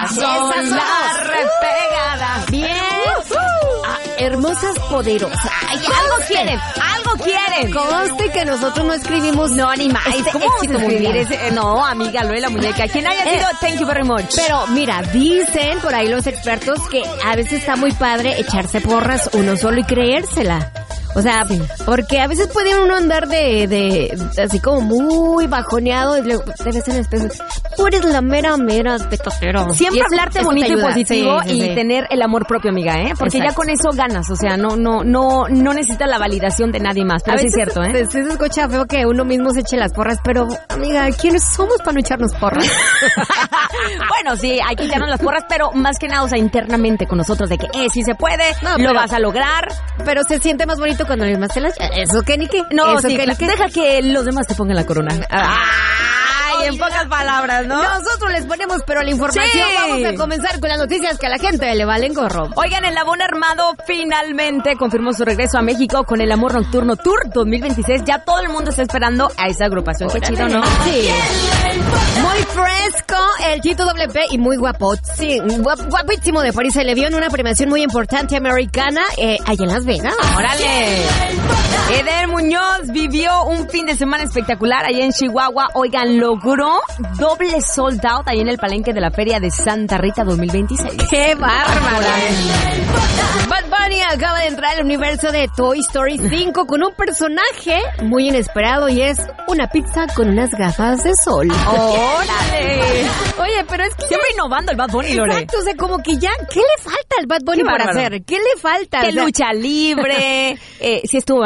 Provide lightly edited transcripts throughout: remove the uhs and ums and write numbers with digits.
son las repegadas. Bien. Hermosas, poderosas. Ay, algo quieren. Conste que nosotros no escribimos. No, ni más. ¿Cómo éxito mundial. No, amiga, lo de la muñeca. Quien haya sido, thank you very much. Pero mira, dicen por ahí los expertos que a veces está muy padre echarse porras uno solo y creérsela. O sea, sí, porque a veces puede uno andar de así como muy bajoneado y luego te ves en el espejo. Tú eres la mera petatero. Siempre hablarte bonito y positivo sí. y tener el amor propio, amiga, ¿eh? Porque exacto, ya con eso ganas. O sea, no necesitas la validación de nadie más. Pero sí es cierto, ¿eh? Sí se escucha feo que uno mismo se eche las porras, pero, amiga, ¿quiénes somos para no echarnos porras? Bueno, sí, hay que echarnos las porras, pero más que nada, o sea, internamente con nosotros de que, si se puede, lo vas a lograr. Pero se siente más bonito cuando los demás te las... ¿Eso qué ni qué? No, ¿eso sí, qué ni qué? Deja que los demás te pongan la corona. Ay, en pocas palabras, ¿no? Nosotros les ponemos, pero la información, sí, vamos a comenzar con las noticias que a la gente le valen gorro. Oigan, el Labón Armado finalmente confirmó su regreso a México con el Amor Nocturno Tour 2026. Ya todo el mundo está esperando a esa agrupación. Qué chido, ¿no? Sí. Muy fresco el Tito WP y muy guapo. Sí, guapísimo de París. Se le vio en una premiación muy importante americana allá en Las Vegas. ¡Órale! Eder Muñoz vivió un fin de semana espectacular allá en Chihuahua. Oigan, logró doble sold out ahí en el palenque de la Feria de Santa Rita 2026. ¡Qué bárbara! Bad Bunny acaba de entrar al universo de Toy Story 5 con un personaje muy inesperado y es una pizza con unas gafas de sol. ¡Órale! Oye, pero es que... Siempre innovando el Bad Bunny, Lore. Exacto, o sea, como que ya... ¿Qué le falta al Bad Bunny por hacer? ¿Qué le falta? Que lucha libre. Sí estuvo,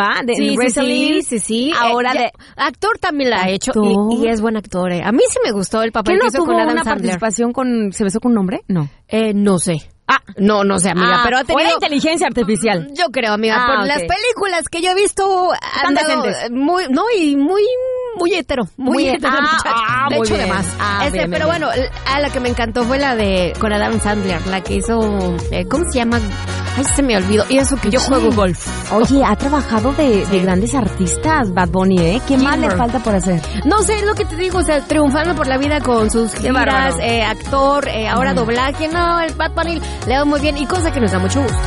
Sí. Ahora actor también la ha hecho y es buen actor. A mí sí me gustó el papel que hizo con Adam Sandler. Participación con... ¿Se besó con un hombre? No. No sé. No sé, amiga, pero ha tenido... ¿O era inteligencia artificial? Yo creo, amiga, por las películas que yo he visto han dado muy hetero. Muy hetero, de hecho, de más. Pero bueno, a la que me encantó fue la de con Adam Sandler, la que hizo... ¿cómo se llama? Ay, se me olvidó. Y eso que yo juego golf. Oye, ha trabajado de grandes artistas, Bad Bunny, ¿eh? ¿Qué más le falta por hacer? No sé, es lo que te digo, o sea, triunfando por la vida con sus giras, actor, ahora doblaje. No, el Bad Bunny le va muy bien y cosa que nos da mucho gusto.